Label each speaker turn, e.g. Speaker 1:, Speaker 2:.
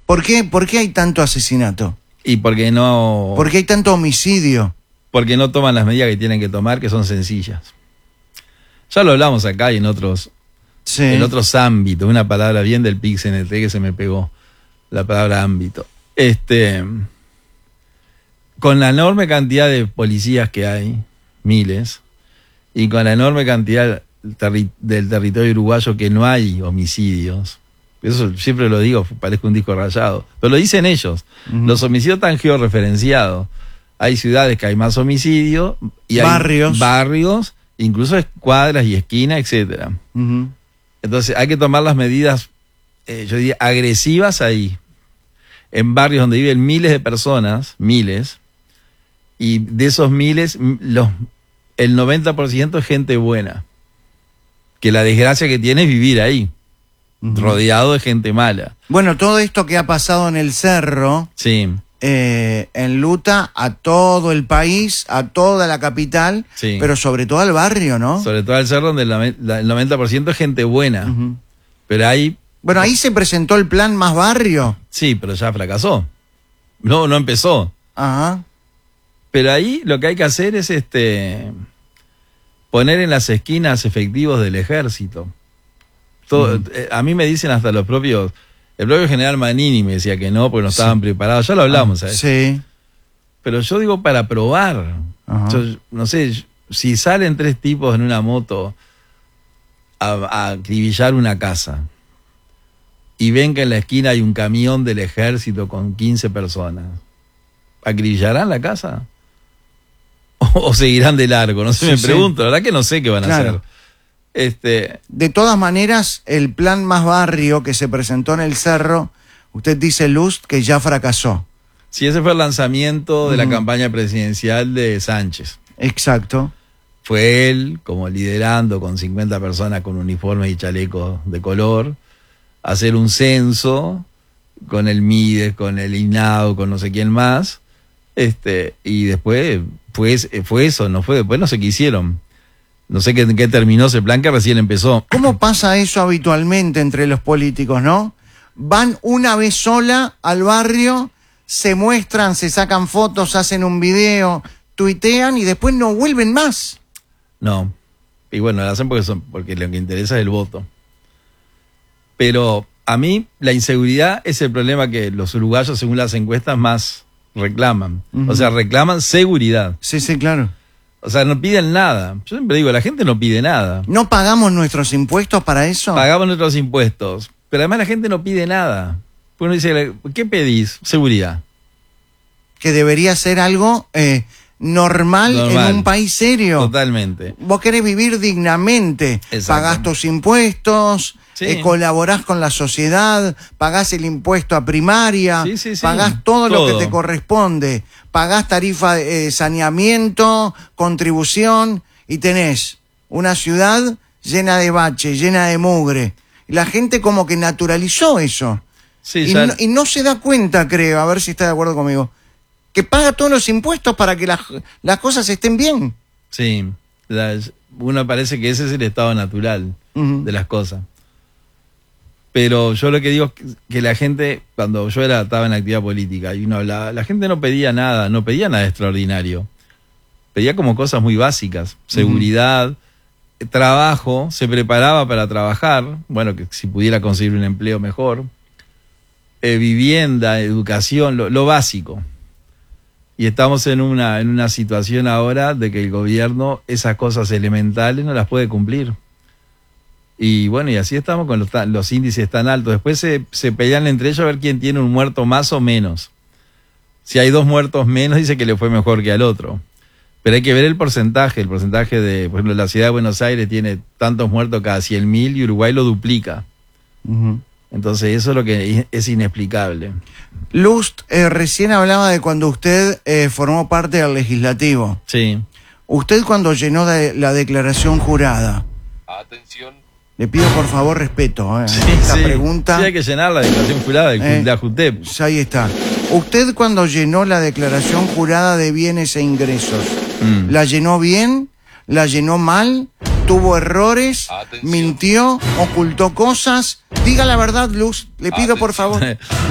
Speaker 1: ¿Por qué hay tanto asesinato?
Speaker 2: Y porque no...
Speaker 1: ¿Por qué hay tanto homicidio?
Speaker 2: Porque no toman las medidas que tienen que tomar, que son sencillas. Ya lo hablamos acá y en otros ámbitos. Una palabra bien del PIX-NT que se me pegó, la palabra ámbito. Con la enorme cantidad de policías que hay, miles, y con la enorme cantidad del territorio uruguayo que no hay homicidios, eso siempre lo digo, parezco un disco rayado, pero lo dicen ellos. Los homicidios están georreferenciados. Hay ciudades que hay más homicidios y hay barrios, incluso cuadras y esquinas, etcétera. Entonces hay que tomar las medidas, yo diría, agresivas ahí. En barrios donde viven miles de personas, y de esos miles, el 90% es gente buena. Que la desgracia que tiene es vivir ahí, rodeado de gente mala.
Speaker 1: Bueno, todo esto que ha pasado en el Cerro,
Speaker 2: sí,
Speaker 1: enluta a todo el país, a toda la capital,
Speaker 2: sí,
Speaker 1: pero sobre todo al barrio, ¿no?
Speaker 2: Sobre todo al Cerro, donde el 90% es gente buena. Pero hay...
Speaker 1: Bueno, ahí se presentó el plan Más Barrio.
Speaker 2: Sí, pero ya fracasó. No empezó.
Speaker 1: Ajá.
Speaker 2: Pero ahí lo que hay que hacer es poner en las esquinas efectivos del ejército. A mí me dicen hasta el propio general Manini me decía que no, porque no estaban preparados. Ya lo hablamos, ¿sabes?
Speaker 1: Sí.
Speaker 2: Pero yo digo para probar. Yo, no sé, si salen 3 tipos en una moto a acribillar una casa y ven que en la esquina hay un camión del ejército con 15 personas, ¿acribillarán la casa? ¿O seguirán de largo? No sé, me pregunto. La verdad que no sé qué van a hacer.
Speaker 1: De todas maneras, el plan Más Barrio que se presentó en el Cerro, usted dice, Lust, que ya fracasó.
Speaker 2: Sí, ese fue el lanzamiento de la campaña presidencial de Sánchez.
Speaker 1: Exacto.
Speaker 2: Fue él, como liderando con 50 personas con uniformes y chalecos de color, hacer un censo con el Mides, con el INAO, con no sé quién más, y después fue eso, después no sé qué hicieron. No sé qué terminó ese plan que recién empezó.
Speaker 1: ¿Cómo pasa eso habitualmente entre los políticos, no? Van una vez sola al barrio, se muestran, se sacan fotos, hacen un video, tuitean y después no vuelven más.
Speaker 2: No. Y bueno, lo hacen porque lo que interesa es el voto. Pero a mí la inseguridad es el problema que los uruguayos, según las encuestas, más reclaman. O sea, reclaman seguridad.
Speaker 1: Sí, claro.
Speaker 2: O sea, no piden nada. Yo siempre digo, la gente no pide nada.
Speaker 1: ¿No pagamos nuestros impuestos para eso?
Speaker 2: Pagamos nuestros impuestos. Pero además la gente no pide nada. Uno dice, ¿qué pedís? Seguridad.
Speaker 1: Que debería ser algo normal en un país serio.
Speaker 2: Totalmente.
Speaker 1: Vos querés vivir dignamente. Pagás tus impuestos, colaborás con la sociedad, pagás el impuesto a primaria, pagás todo lo que te corresponde, pagás tarifa de saneamiento, contribución, y tenés una ciudad llena de baches, llena de mugre. Y la gente como que naturalizó eso. Y no se da cuenta, creo, a ver si está de acuerdo conmigo, que paga todos los impuestos para que las cosas estén bien.
Speaker 2: Sí, uno parece que ese es el estado natural de las cosas. Pero yo lo que digo es que la gente, cuando yo estaba en la actividad política y uno hablaba, la gente no pedía nada extraordinario. Pedía como cosas muy básicas, seguridad, trabajo, se preparaba para trabajar, bueno, que si pudiera conseguir un empleo mejor, vivienda, educación, lo básico. Y estamos en una situación ahora de que el gobierno esas cosas elementales no las puede cumplir. Y bueno, y así estamos con los índices tan altos. Después se pelean entre ellos a ver quién tiene un muerto más o menos. Si hay 2 muertos menos, dice que le fue mejor que al otro. Pero hay que ver el porcentaje de, por ejemplo, la ciudad de Buenos Aires tiene tantos muertos cada 100.000 y Uruguay lo duplica. Entonces eso es lo que es inexplicable.
Speaker 1: Lust, recién hablaba de cuando usted formó parte del legislativo.
Speaker 2: Sí.
Speaker 1: Usted cuando llenó la declaración jurada.
Speaker 3: Atención.
Speaker 1: Le pido por favor respeto.
Speaker 2: Esta
Speaker 1: pregunta.
Speaker 2: Sí, hay que llenar la declaración jurada de la JUTEP.
Speaker 1: Ahí está. Usted cuando llenó la declaración jurada de bienes e ingresos, ¿la llenó bien? ¿La llenó mal? ¿Tuvo errores?
Speaker 3: Atención.
Speaker 1: ¿Mintió? ¿Ocultó cosas? Diga la verdad, Luz. Le pido por favor.